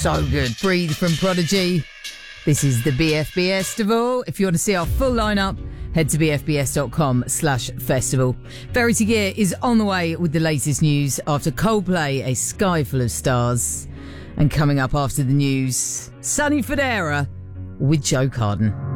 So good. Breathe from Prodigy. This is the BFBS Festival. If you want to see our full lineup, head to bfbs.com/festival. Verity Gear is on the way with the latest news after Coldplay, A Sky Full of Stars. And coming up after the news, Sonny Fodera with Joe Carden.